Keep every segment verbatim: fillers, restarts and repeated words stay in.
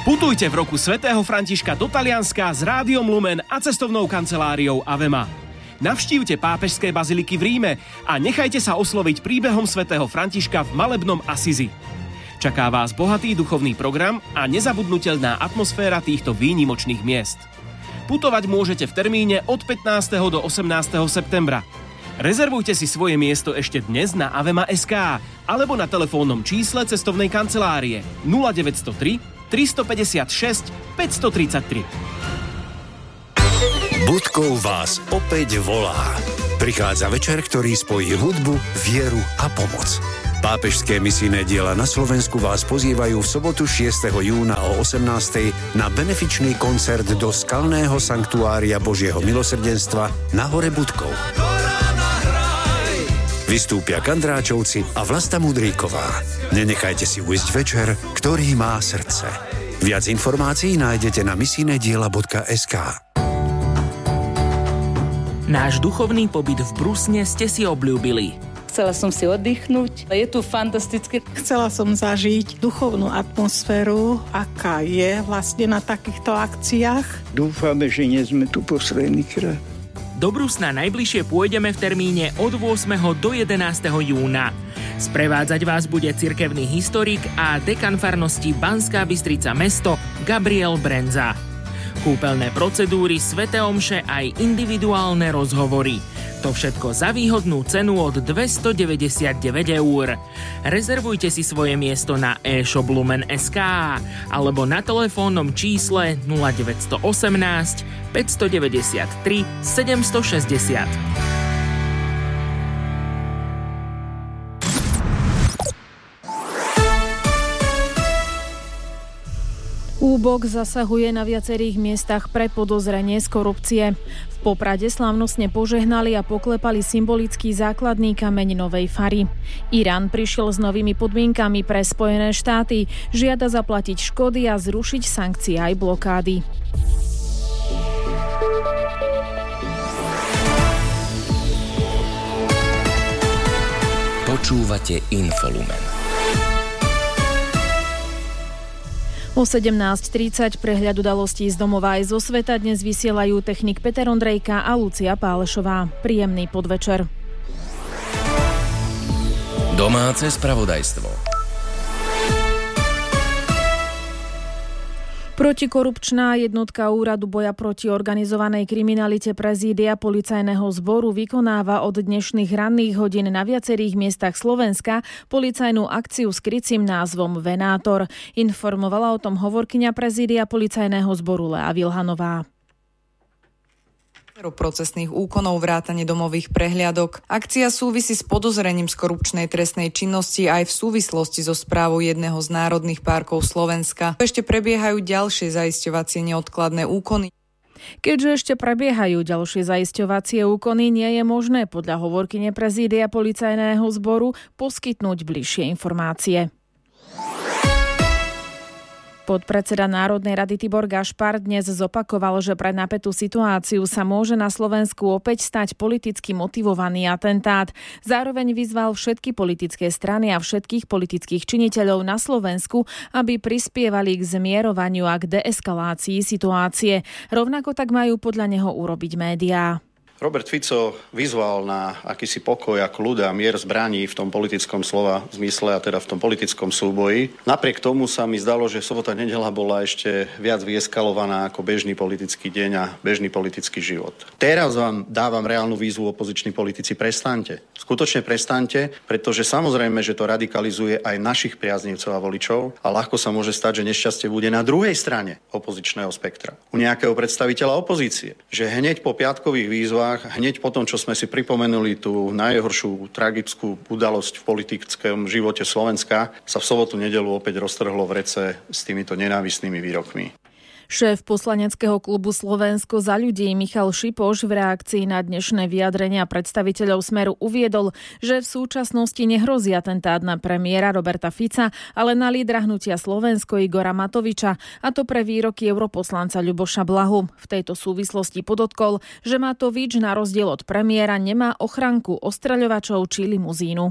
Putujte v roku svätého Františka do Talianska s Rádiom Lumen a cestovnou kanceláriou Avema. Navštívte pápežské baziliky v Ríme a nechajte sa osloviť príbehom svätého Františka v malebnom Asizi. Čaká vás bohatý duchovný program a nezabudnutelná atmosféra týchto výnimočných miest. Putovať môžete v termíne od pätnásteho do osemnásteho septembra. Rezervujte si svoje miesto ešte dnes na avema bodka es ká alebo na telefónnom čísle cestovnej kancelárie nula deväť nula tri, tristopäťdesiatšesť, päťstotridsaťtri. Budkov vás opäť volá. Prichádza večer, ktorý spojí hudbu, vieru a pomoc. Pápežské misijné diela na Slovensku vás pozývajú v sobotu šiesteho júna o osemnástej na benefičný koncert do skalného sanktuária Božieho milosrdenstva na hore Budkov. Vystúpia Kandráčovci a Vlasta Mudríková. Nenechajte si ujsť večer, ktorý má srdce. Viac informácií nájdete na misijnediela bodka es ká. Náš duchovný pobyt v Brusne ste si obľúbili. Chcela som si oddychnúť. Je tu fantastické. Chcela som zažiť duchovnú atmosféru, aká je vlastne na takýchto akciách. Dúfame, že nie sme tu posledný krát. Do Brusna najbližšie pôjdeme v termíne od ôsmeho do jedenásteho júna. Sprevádzať vás bude cirkevný historik a dekan farnosti Banská Bystrica mesto Gabriel Brenza. Kúpeľné procedúry, sväté omše aj individuálne rozhovory. To všetko za výhodnú cenu od dvestodeväťdesiatdeväť eur. Rezervujte si svoje miesto na e-shop lumen bodka es ká alebo na telefónnom čísle nula deväť jedna osem, päťstodeväťdesiattri, sedemstošesťdesiat. Úbok zasahuje na viacerých miestach pre podozrenie z korupcie. V Poprade slávnostne požehnali a poklepali symbolický základný kameň novej fary. Irán prišiel s novými podmienkami pre Spojené štáty, žiada zaplatiť škody a zrušiť sankcie aj blokády. Počúvate Infolumen. O sedemnásť tridsať prehľad udalostí z domova aj zo sveta dnes vysielajú technik Peter Ondrejka a Lucia Pálešová. Príjemný podvečer. Domáce spravodajstvo. Protikorupčná jednotka Úradu boja proti organizovanej kriminalite prezídia policajného zboru vykonáva od dnešných ranných hodín na viacerých miestach Slovenska policajnú akciu s krycím názvom Venátor. Informovala o tom hovorkyňa prezídia policajného zboru Lea Vilhanová. Procesných úkonov vrátane domových prehliadok. Akcia súvisí s podozrením z korupčnej trestnej činnosti aj v súvislosti so správou jedného z národných parkov Slovenska. Ešte prebiehajú ďalšie zaisťovacie neodkladné úkony. Keďže ešte prebiehajú ďalšie zaisťovacie úkony, nie je možné podľa hovorkyne prezídia policajného zboru poskytnúť bližšie informácie. Podpredseda Národnej rady Tibor Gašpar dnes zopakoval, že pre napätú situáciu sa môže na Slovensku opäť stať politicky motivovaný atentát. Zároveň vyzval všetky politické strany a všetkých politických činiteľov na Slovensku, aby prispievali k zmierovaniu a k deeskalácii situácie. Rovnako tak majú podľa neho urobiť médiá. Robert Fico vyzval na akýsi pokoj a kľud a mier zbraní v tom politickom slova zmysle a teda v tom politickom súboji. Napriek tomu sa mi zdalo, že sobota nedeľa bola ešte viac vyeskalovaná ako bežný politický deň a bežný politický život. Teraz vám dávam reálnu výzvu, opoziční politici, prestaňte. Skutočne prestaňte, pretože samozrejme, že to radikalizuje aj našich priaznivcov a voličov a ľahko sa môže stať, že nešťastie bude na druhej strane opozičného spektra. U nejakého predstaviteľa opozície, že hneď po piatkových výzvach, hneď po tom, čo sme si pripomenuli tú najhoršiu tragickú udalosť v politickom živote Slovenska, sa v sobotu nedeľu opäť roztrhlo vrece s týmito nenávistnými výrokmi. Šéf poslaneckého klubu Slovensko za ľudí Michal Šipoš v reakcii na dnešné vyjadrenia predstaviteľov Smeru uviedol, že v súčasnosti nehrozí atentát na premiéra Roberta Fica, ale na lídra hnutia Slovensko Igora Matoviča, a to pre výroky europoslanca Ľuboša Blahu. V tejto súvislosti podotkol, že Matovič na rozdiel od premiéra nemá ochranku ostreľovačov či limuzínu.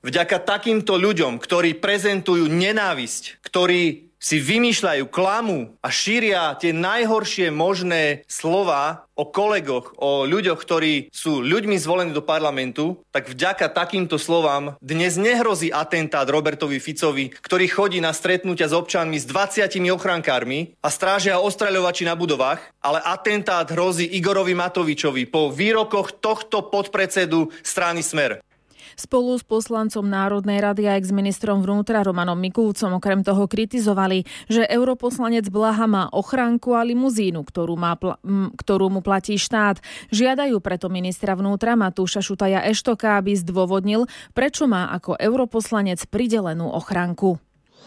vďaka takýmto ľuďom, ktorí prezentujú nenávisť, ktorí si vymýšľajú klamu a šíria tie najhoršie možné slova o kolegoch, o ľuďoch, ktorí sú ľuďmi zvolení do parlamentu, tak vďaka takýmto slovám dnes nehrozí atentát Robertovi Ficovi, ktorý chodí na stretnutia s občanmi s dvadsiatimi ochrankármi a strážia ostreľovači na budovách, ale atentát hrozí Igorovi Matovičovi po výrokoch tohto podpredsedu strany Smer. Spolu s poslancom Národnej rady a ex-ministrom vnútra Romanom Mikulcom okrem toho kritizovali, že europoslanec Blaha má ochránku a limuzínu, ktorú, má pl- m, ktorú mu platí štát. Žiadajú preto ministra vnútra Matúša Šutaja Eštoka, aby zdôvodnil, prečo má ako europoslanec pridelenú ochránku.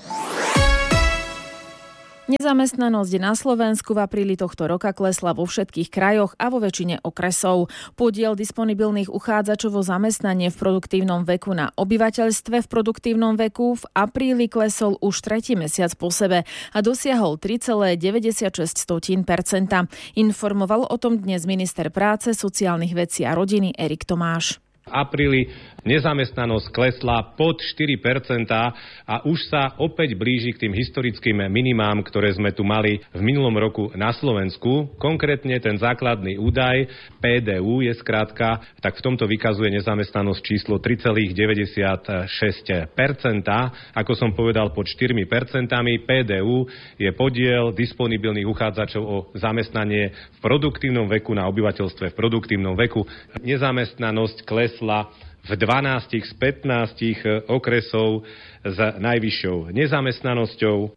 Nezamestnanosť na Slovensku v apríli tohto roka klesla vo všetkých krajoch a vo väčšine okresov. Podiel disponibilných uchádzačov o zamestnanie v produktívnom veku na obyvateľstve v produktívnom veku v apríli klesol už tretí mesiac po sebe a dosiahol tri celé deväťdesiatšesť percenta. Informoval o tom dnes minister práce, sociálnych vecí a rodiny Erik Tomáš. V apríli nezamestnanosť klesla pod štyri percentá a už sa opäť blíži k tým historickým minimám, ktoré sme tu mali v minulom roku na Slovensku. Konkrétne ten základný údaj pé dé ú je skrátka, tak v tomto vykazuje nezamestnanosť číslo tri celé deväťdesiatšesť percenta. Ako som povedal, pod štyri percentami. pé dé ú je podiel disponibilných uchádzačov o zamestnanie v produktívnom veku na obyvateľstve v produktívnom veku. Nezamestnanosť klesla v dvanástich z pätnástich okresov s najvyššou nezamestnanosťou.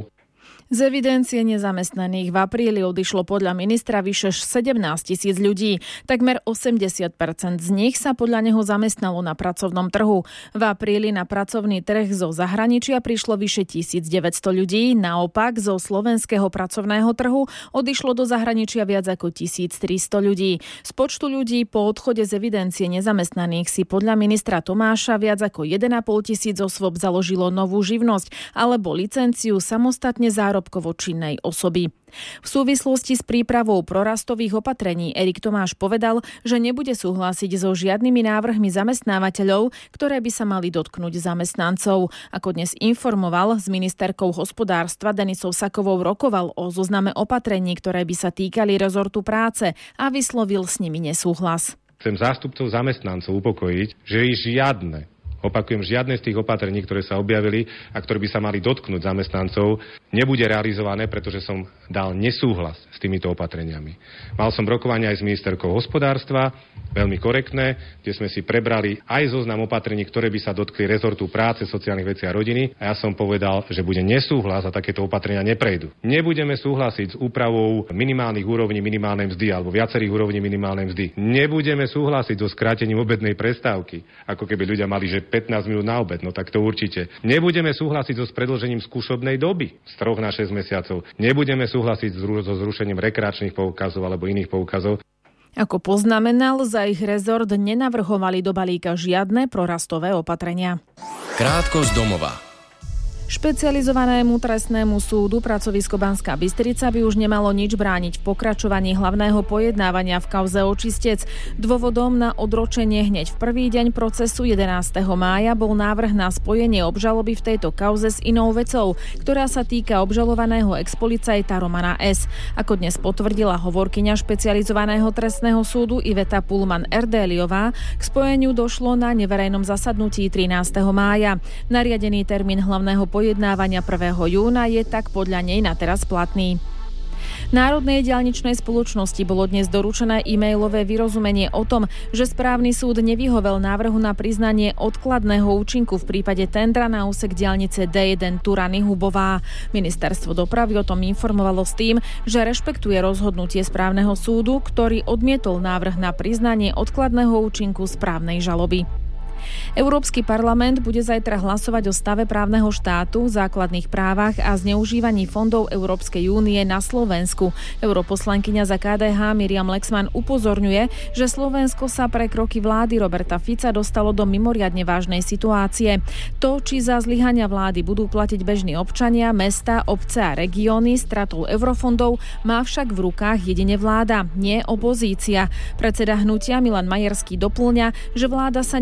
Z evidencie nezamestnaných v apríli odišlo podľa ministra vyše sedemnásť tisíc ľudí. Takmer osemdesiat percent z nich sa podľa neho zamestnalo na pracovnom trhu. V apríli na pracovný trh zo zahraničia prišlo vyše tisícdeväťsto ľudí, naopak zo slovenského pracovného trhu odišlo do zahraničia viac ako tisíctristo ľudí. Z počtu ľudí po odchode z evidencie nezamestnaných si podľa ministra Tomáša viac ako jeden a pol tisíc osôb založilo novú živnosť alebo licenciu samostatne zárobkovať činnej osoby. V súvislosti s prípravou prorastových opatrení Erik Tomáš povedal, že nebude súhlasiť so žiadnymi návrhmi zamestnávateľov, ktoré by sa mali dotknúť zamestnancov. Ako dnes informoval, s ministerkou hospodárstva Denisou Sakovou rokoval o zozname opatrení, ktoré by sa týkali rezortu práce a vyslovil s nimi nesúhlas. Chcem zástupcov zamestnancov upokojiť, že žiadne Opakujem, žiadne z tých opatrení, ktoré sa objavili a ktoré by sa mali dotknúť zamestnancov, nebude realizované, pretože som dal nesúhlas s týmito opatreniami. Mal som rokovanie aj s ministerkou hospodárstva, veľmi korektné, kde sme si prebrali aj zoznam opatrení, ktoré by sa dotkli rezortu práce, sociálnych vecí a rodiny, a ja som povedal, že bude nesúhlas a takéto opatrenia neprejdú. Nebudeme súhlasiť s úpravou minimálnych úrovní minimálnej mzdy alebo viacerých úrovní minimálnej mzdy. Nebudeme súhlasiť so skrátením obednej prestávky, ako keby ľudia mali, že pätnásť minút na obed, no tak to určite. Nebudeme súhlasiť so predĺžením skúšobnej doby z troch na šesť mesiacov. Nebudeme súhlasiť so zrušením rekreačných poukazov alebo iných poukazov. Ako poznamenal, za ich rezort nenavrhovali do balíka žiadne prorastové opatrenia. Krátko z domova. Špecializovanému trestnému súdu pracovisko Banská Bystrica by už nemalo nič brániť v pokračovaní hlavného pojednávania v kauze Očistec. Dôvodom na odročenie hneď v prvý deň procesu jedenásteho mája bol návrh na spojenie obžaloby v tejto kauze s inou vecou, ktorá sa týka obžalovaného expolicajta Romana S. Ako dnes potvrdila hovorkyňa špecializovaného trestného súdu Iveta Pullman-Erdéliová, k spojeniu došlo na neverejnom zasadnutí trinásteho mája. Nariadený termín hlavného pojednávania prvého júna je tak podľa nej na teraz platný. Národnej diaľničnej spoločnosti bolo dnes doručené e-mailové vyrozumenie o tom, že správny súd nevyhovel návrhu na priznanie odkladného účinku v prípade tendra na úsek diaľnice dé jeden Turany-Hubová. Ministerstvo dopravy o tom informovalo s tým, že rešpektuje rozhodnutie správneho súdu, ktorý odmietol návrh na priznanie odkladného účinku správnej žaloby. Európsky parlament bude zajtra hlasovať o stave právneho štátu, základných právach a zneužívaní fondov Európskej únie na Slovensku. Europoslankyňa za ká dé há Miriam Lexman upozorňuje, že Slovensko sa pre kroky vlády Roberta Fica dostalo do mimoriadne vážnej situácie. To, či za zlyhania vlády budú platiť bežní občania, mesta, obce a regióny stratou eurofondov, má však v rukách jedine vláda, nie opozícia. Predseda hnutia Milan Majerský dopĺňa, že vláda sa nemôže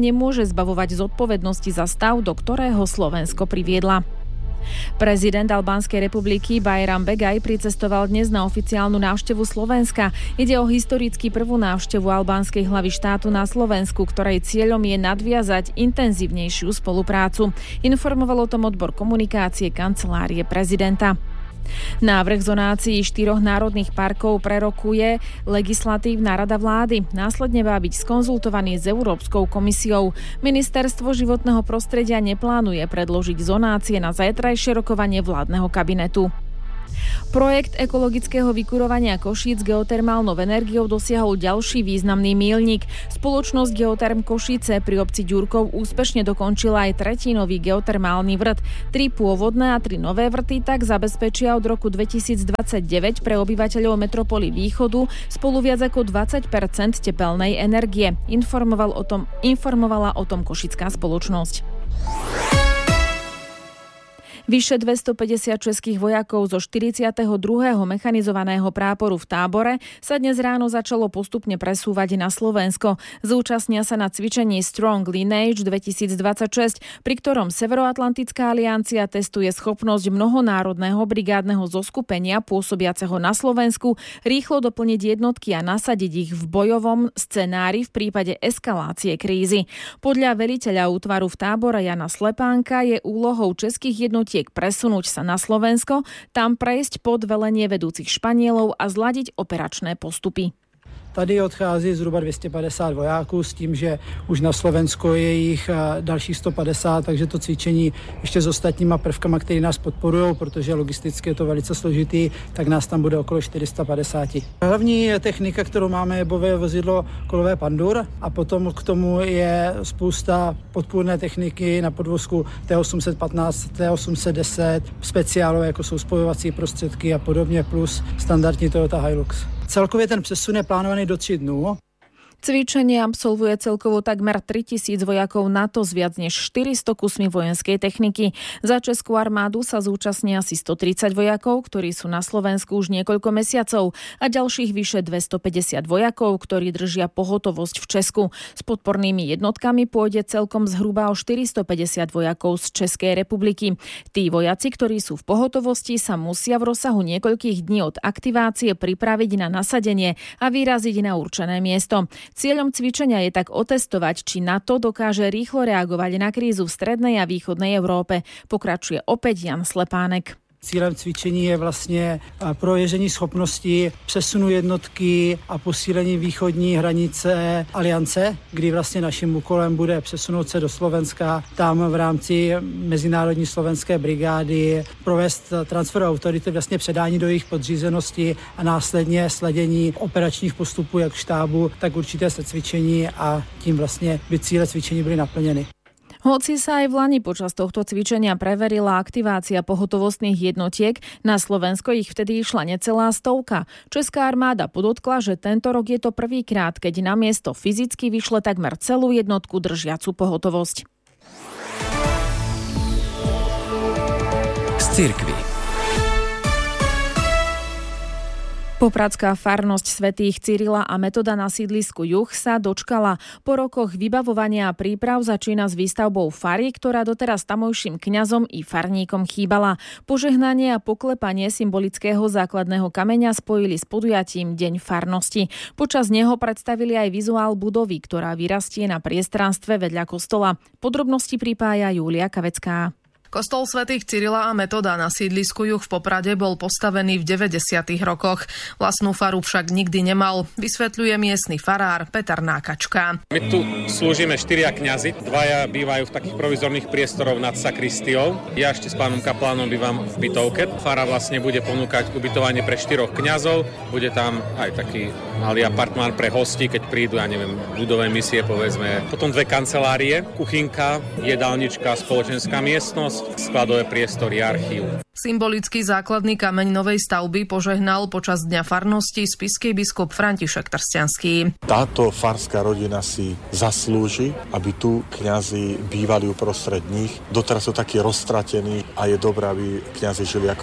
zbavovať zodpovednosti za stav, do ktorého Slovensko priviedla. Prezident Albánskej republiky Bajram Begaj pricestoval dnes na oficiálnu návštevu Slovenska. Ide o historicky prvú návštevu albánskej hlavy štátu na Slovensku, ktorej cieľom je nadviazať intenzívnejšiu spoluprácu. Informoval o tom odbor komunikácie kancelárie prezidenta. Návrh zonácií štyroch národných parkov prerokuje Legislatívna rada vlády. Následne má byť skonzultovaný s Európskou komisiou. Ministerstvo životného prostredia neplánuje predložiť zonácie na zajtrajšie rokovanie vládneho kabinetu. Projekt ekologického vykurovania Košíc geotermálnou energiou dosiahol ďalší významný míľnik. Spoločnosť Geoterm Košice pri obci Ďurkov úspešne dokončila aj tretinový geotermálny vrt. Tri pôvodné a tri nové vrty tak zabezpečia od roku dvetisícdvadsaťdeväť pre obyvateľov metropoly Východu spolu viac ako dvadsať percent tepelnej energie. Informoval o tom, informovala o tom košická spoločnosť. Vyše dvestopäťdesiat českých vojakov zo štyridsiateho druhého mechanizovaného práporu v Tábore sa dnes ráno začalo postupne presúvať na Slovensko. Zúčastnia sa na cvičení Strong Lineage dvetisícdvadsaťšesť, pri ktorom Severoatlantická aliancia testuje schopnosť mnohonárodného brigádneho zoskupenia pôsobiaceho na Slovensku rýchlo doplniť jednotky a nasadiť ich v bojovom scenári v prípade eskalácie krízy. Podľa veliteľa útvaru v Tábore Jana Slepánka je úlohou českých jednotiek presunúť sa na Slovensko, tam prejsť pod velenie vedúcich Španielov a zladiť operačné postupy. Tady odchází zhruba dvě stě padesát vojáků s tím, že už na Slovensko je jich dalších sto padesát, takže to cvičení ještě s ostatníma prvkama, které nás podporují, protože logisticky je to velice složitý, tak nás tam bude okolo čtyři sta padesát. Hlavní technika, kterou máme, je bové vozidlo kolové Pandur a potom k tomu je spousta podpůrné techniky na podvozku T osm set patnáct, T osm set deset, speciálové, jako jsou spojovací prostředky a podobně, plus standardní Toyota Hilux. Celkově ten přesun je plánovaný do tří dnů. Cvičenie absolvuje celkovo takmer tritisíc vojakov NATO s viac než štyristo kusmi vojenskej techniky. Za Českú armádu sa zúčastní asi stotridsať vojakov, ktorí sú na Slovensku už niekoľko mesiacov a ďalších vyše dvestopäťdesiat vojakov, ktorí držia pohotovosť v Česku. S podpornými jednotkami pôjde celkom zhruba o štyristopäťdesiat vojakov z Českej republiky. Tí vojaci, ktorí sú v pohotovosti, sa musia v rozsahu niekoľkých dní od aktivácie pripraviť na nasadenie a vyraziť na určené miesto. Cieľom cvičenia je tak otestovať, či NATO dokáže rýchlo reagovať na krízu v strednej a východnej Európe. Pokračuje opäť Jan Slepánek. Cílem cvičení je vlastně prověření schopností přesunu jednotky a posílení východní hranice aliance, kdy vlastně naším úkolem bude přesunout se do Slovenska, tam v rámci mezinárodní slovenské brigády provést transfer autority, vlastně předání do jejich podřízenosti a následně sledění operačních postupů jak štábu, tak určité se cvičení a tím vlastně by cíle cvičení byly naplněny. Hoci sa aj v lani počas tohto cvičenia preverila aktivácia pohotovostných jednotiek, na Slovensko ich vtedy išla necelá stovka. Česká armáda podotkla, že tento rok je to prvýkrát, keď na miesto fyzicky vyšle takmer celú jednotku držiacu pohotovosť. Z cirkvi. Popradská farnosť svätých Cyrila a Metoda na sídlisku Juh sa dočkala. Po rokoch vybavovania a príprav začína s výstavbou fary, ktorá doteraz tamojším kňazom i farníkom chýbala. Požehnanie a poklepanie symbolického základného kameňa spojili s podujatím Deň farnosti. Počas neho predstavili aj vizuál budovy, ktorá vyrastie na priestranstve vedľa kostola. Podrobnosti pripája Júlia Kavecká. Kostol svätých Cyrila a Metoda na sídlisku Juh v Poprade bol postavený v deväťdesiatych rokoch. Vlastnú faru však nikdy nemal, vysvetľuje miestny farár Peter Nákačka. My tu slúžime štyria kňazi, dvaja bývajú v takých provizorných priestoroch nad sakristiou. Ja ešte s pánom kaplánom bývam v bytovke. Fara vlastne bude ponúkať ubytovanie pre štyroch kňazov, bude tam aj taký malý apartmán pre hosti, keď prídu, ja neviem, ľudové misie povedzme. Potom dve kancelárie, kuchynka, jedálnička, spoločenská miestnosť, skladové priestory, archív. Symbolický základný kameň novej stavby požehnal počas Dňa farnosti spišský biskup František Trstianský. Táto farská rodina si zaslúži, aby tu kňazi bývali uprostred nich. Doteraz sú takí roztratení a je dobré, aby kňazi žili ako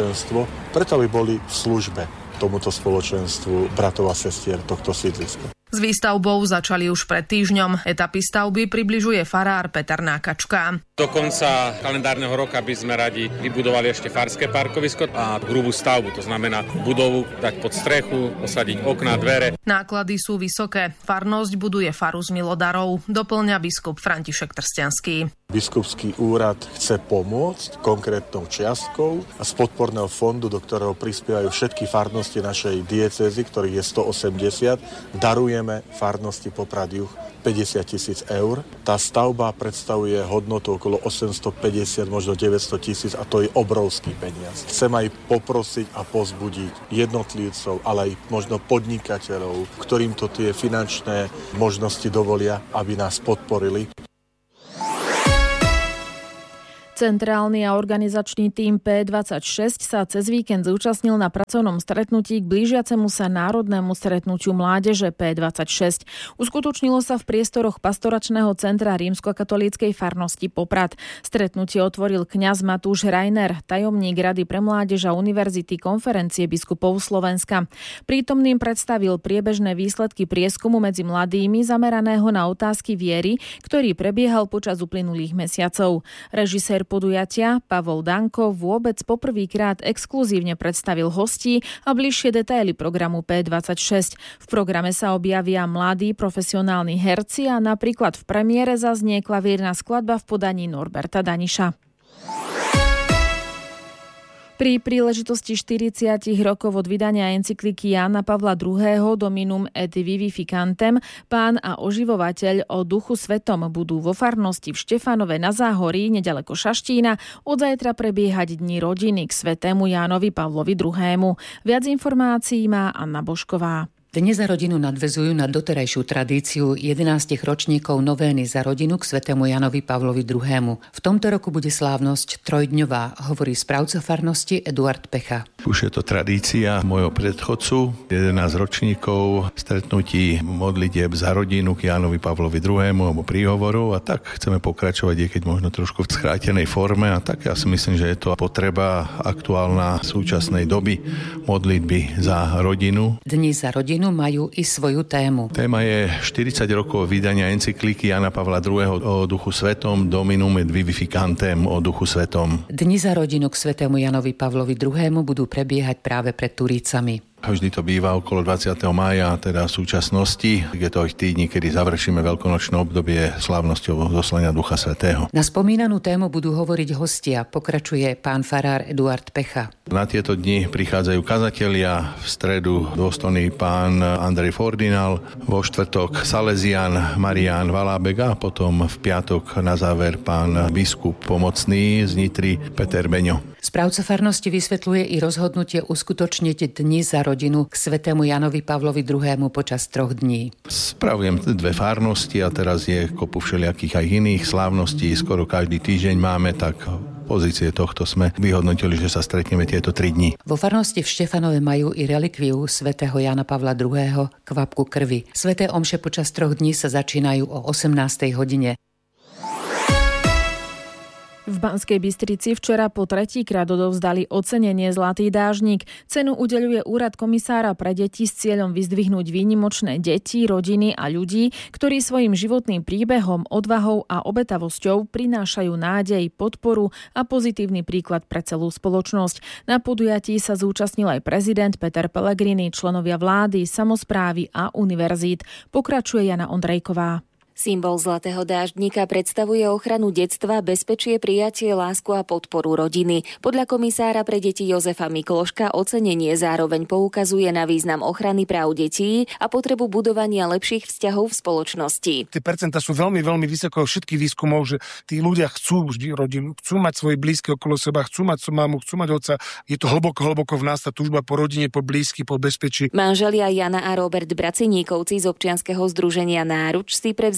spoločenstvo, preto aby boli v službe tomuto spoločenstvu bratov a sestier tohto sídliska. S výstavbou začali už pred týždňom. Etapy stavby približuje farár Peter Nákačka. Do konca kalendárneho roka by sme radi vybudovali ešte farské parkovisko a hrubú stavbu, to znamená budovu dať pod strechu, posadiť okná, dvere. Náklady sú vysoké. Farnosť buduje faru z milodarov, doplňa biskup František Trstianský. Biskupský úrad chce pomôcť konkrétnou čiastkou a z podporného fondu, do ktorého prispievajú všetky farnosti našej diecézy, ktorých je stoosemdesiat, darujeme farnosti Poprad Juh päťdesiat tisíc eur. Tá stavba predstavuje hodnotu okolo osemstopäťdesiat, možno deväťsto tisíc a to je obrovský peniaz. Chcem aj poprosiť a povzbudiť jednotlivcov, ale aj možno podnikateľov, ktorým to tie finančné možnosti dovolia, aby nás podporili. Centrálny a organizačný tím pé dvadsaťšesť sa cez víkend zúčastnil na pracovnom stretnutí k blížiacemu sa národnému stretnutiu mládeže pé dvadsaťšesť. Uskutočnilo sa v priestoroch pastoračného centra rímskokatolíckej farnosti Poprad. Stretnutie otvoril kňaz Matúš Reiner, tajomník Rady pre mládež a Univerzity konferencie biskupov Slovenska. Prítomným predstavil priebežné výsledky prieskumu medzi mladými zameraného na otázky viery, ktorý prebiehal počas uplynulých mesiacov. Režisér podujatia Pavol Danko vôbec poprvýkrát exkluzívne predstavil hostí a bližšie detaily programu pé dvadsaťšesť. V programe sa objavia mladí profesionálni herci a napríklad v premiére zaznie klavírna skladba v podaní Norberta Daniša. Pri príležitosti štyridsiatich rokov od vydania encykliky Jána Pavla druhého. Dominum et Vivificantem Pán a oživovateľ o Duchu Svetom budú vo farnosti v Štefanove na Záhorí, neďaleko Šaštína, od zajtra prebiehať dni rodiny k svätému Jánovi Pavlovi druhému. Viac informácií má Anna Božková. Dne za rodinu nadväzujú na doterajšiu tradíciu jedenástich ročníkov novény za rodinu k svätému Jánovi Pavlovi druhému. V tomto roku bude slávnosť trojdňová, hovorí správca farnosti Eduard Pecha. Už je to tradícia môjho predchodcu, jedenásť ročníkov stretnutí modlitieb za rodinu k Jánovi Pavlovi druhému alebo príhovorov a tak chceme pokračovať, je keď možno trošku v skrátenej forme a tak ja si myslím, že je to potreba aktuálna súčasnej doby modlitby za rodinu. Dni za rodinu majú i svoju tému. Téma je štyridsať rokov vydania encykliky Jána Pavla druhého. o Duchu Svetom, Dominum et Vivificantem o Duchu Svetom. Dni za rodinu k svätému Jánovi Pavlovi druhému budú prebiehať práve pred Turicami. Vždy to býva okolo dvadsiateho mája, teda v súčasnosti. Je to ich týdni, kedy završíme veľkonočné obdobie slávnosťou zoslania Ducha Svätého. Na spomínanú tému budú hovoriť hostia, pokračuje pán farár Eduard Pecha. Na tieto dni prichádzajú kazatelia, v stredu dôstojný pán Andrej Fordinal, vo štvrtok Salesian Marián Valábek a potom v piatok na záver pán biskup pomocný z Nitry Peter Beňo. Správca farnosti vysvetľuje i rozhodnutie uskutočniť dni za rodinu k svätému Jánovi Pavlovi druhému počas troch dní. Spravujem dve farnosti a teraz je kopu všelijakých aj iných slávností. Skoro každý týždeň máme, tak pozície tohto sme vyhodnotili, že sa stretneme tieto tri dni. Vo farnosti v Štefanove majú i relikviu svätého Jána Pavla druhého. kvapku krvi. Sväté omše počas troch dní sa začínajú o osemnástej hodine. V Banskej Bystrici včera po tretíkrát odovzdali ocenenie Zlatý dážnik. Cenu udeľuje úrad komisára pre deti s cieľom vyzdvihnúť výnimočné deti, rodiny a ľudí, ktorí svojim životným príbehom, odvahou a obetavosťou prinášajú nádej, podporu a pozitívny príklad pre celú spoločnosť. Na podujatí sa zúčastnil aj prezident Peter Pellegrini, členovia vlády, samosprávy a univerzít. Pokračuje Jana Ondrejková. Symbol Zlatého dáždnika predstavuje ochranu detstva, bezpečie, prijatie, lásku a podporu rodiny. Podľa komisára pre deti Jozefa Mikloška ocenenie zároveň poukazuje na význam ochrany práv detí a potrebu budovania lepších vzťahov v spoločnosti. Tie percentá sú veľmi, veľmi vysoké všetkých výskumov, že tí ľudia chcú vždy rodinu, chcú mať svoje blízke okolo seba, chcú mať mamu, chcú mať otca. Je to hlboko, hlboko v nás tá túžba po rodine, po blízky, po bezpečí. Manželia Jana a Robert Braciníkovci z občianskeho združenia Náruč si prevzali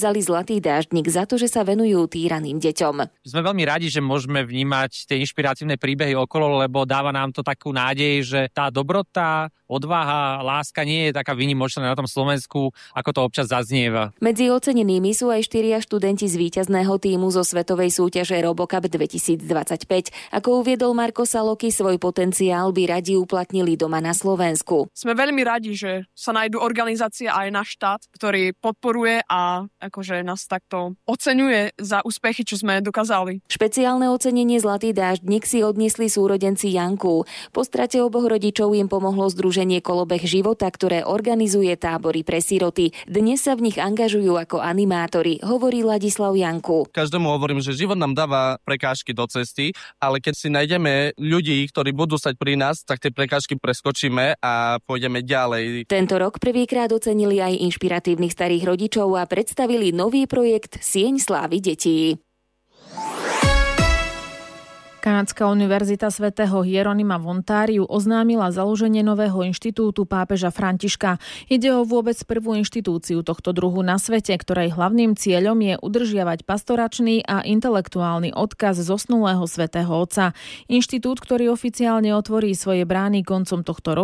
dostali Zlatý dáždnik za to, že sa venujú týraným deťom. Sme veľmi radi, že môžeme vnímať tie inšpiratívne príbehy okolo, lebo dáva nám to takú nádej, že tá dobrota, odvaha, láska nie je taká výnimočná na tom Slovensku, ako to občas zaznieva. Medzi ocenenými sú aj štyria študenti z víťazného tímu zo svetovej súťaže RoboCup dvetisícdvadsaťpäť. Ako uviedol Marko Saloky, svoj potenciál by radi uplatnili doma na Slovensku. Sme veľmi radi, že sa nájdú organizácia aj náš štát, ktorý podporuje a akože nás takto oceňuje za úspechy, čo sme dokázali. Špeciálne ocenenie Zlatý dáždnik si odniesli súrodenci Janku. Po strate oboch rodičov im pomohlo združenie Kolobeh života, ktoré organizuje tábory pre siroty. Dnes sa v nich angažujú ako animátori, hovorí Ladislav Janku. Každému hovorím, že život nám dáva prekážky do cesty, ale keď si nájdeme ľudí, ktorí budú stať pri nás, tak tie prekážky preskočíme a pôjdeme ďalej. Tento rok prvýkrát ocenili aj inšpiratívnych starých rodičov a predstavili nový projekt Sieň slávy detí. Kanadská univerzita svätého Hieronima v Ontáriu oznámila založenie nového inštitútu pápeža Františka. Ide o vôbec prvú inštitúciu tohto druhu na svete, ktorej hlavným cieľom je udržiavať pastoračný a intelektuálny odkaz zosnulého svätého Otca. Inštitút, ktorý oficiálne otvorí svoje brány koncom tohto roka,